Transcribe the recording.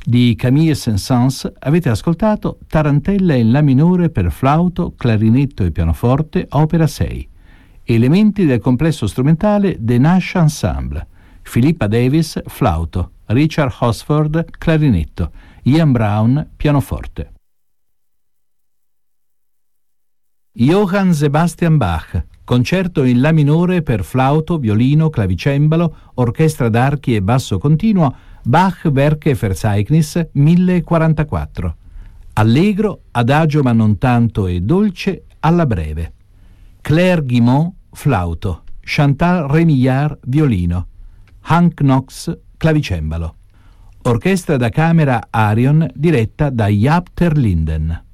Di Camille Saint-Saëns avete ascoltato Tarantella in La minore per flauto, clarinetto e pianoforte, opera 6. Elementi del complesso strumentale The Nash Ensemble. Philippa Davis, flauto, Richard Hosford, clarinetto, Ian Brown, pianoforte. Johann Sebastian Bach, concerto in La minore per flauto, violino, clavicembalo, orchestra d'archi e basso continuo, Bach Werke Verzeichnis 1044. Allegro, adagio ma non tanto e dolce, alla breve. Claire Guimont, flauto, Chantal Remillard, violino, Hank Knox, clavicembalo. Orchestra da camera Arion diretta da Jaap ter Linden.